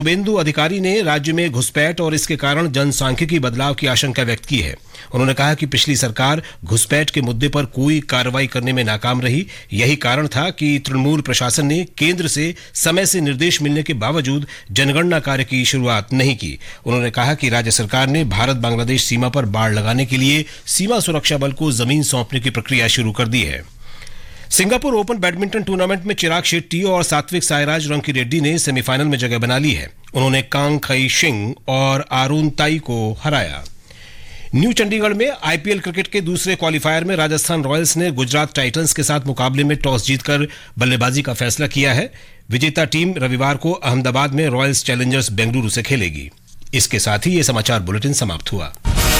शुभेंदु अधिकारी ने राज्य में घुसपैठ और इसके कारण जनसांख्यिकी बदलाव की आशंका व्यक्त की है। उन्होंने कहा कि पिछली सरकार घुसपैठ के मुद्दे पर कोई कार्रवाई करने में नाकाम रही। यही कारण था कि तृणमूल प्रशासन ने केंद्र से समय से निर्देश मिलने के बावजूद जनगणना कार्य की शुरुआत नहीं की। उन्होंने कहा कि राज्य सरकार ने भारत बांग्लादेश सीमा पर बाड़ लगाने के लिए सीमा सुरक्षा बल को जमीन सौंपने की प्रक्रिया शुरू कर दी है। सिंगापुर ओपन बैडमिंटन टूर्नामेंट में चिराग शेट्टी और सात्विक साईराज रंकीरेड्डी ने सेमीफाइनल में जगह बना ली है। उन्होंने कांग खई शिंग और आरून ताई को हराया। न्यू चंडीगढ़ में आईपीएल क्रिकेट के दूसरे क्वालिफायर में राजस्थान रॉयल्स ने गुजरात टाइटंस के साथ मुकाबले में टॉस जीतकर बल्लेबाजी का फैसला किया है। विजेता टीम रविवार को अहमदाबाद में रॉयल्स चैलेंजर्स बेंगलुरु से खेलेगी। इसके साथ ही ये समाचार बुलेटिन समाप्त हुआ।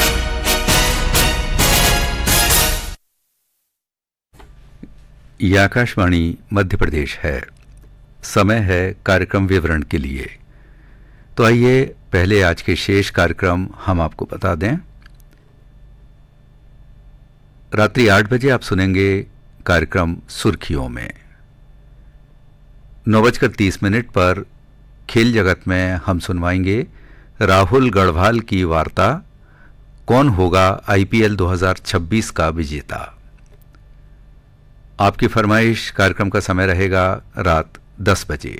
ये आकाशवाणी मध्य प्रदेश है। समय है कार्यक्रम विवरण के लिए। तो आइए पहले आज के शेष कार्यक्रम हम आपको बता दें। रात्रि 8 बजे आप सुनेंगे कार्यक्रम सुर्खियों में। 9:30 पर खेल जगत में हम सुनवाएंगे राहुल गढ़वाल की वार्ता, कौन होगा आईपीएल 2026 का विजेता। आपकी फरमाइश कार्यक्रम का समय रहेगा रात 10 बजे।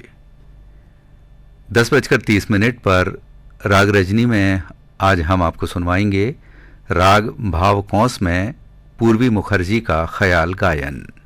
10:30 पर राग रजनी में आज हम आपको सुनवाएंगे राग भाव कौंस में पूर्वी मुखर्जी का ख्याल गायन।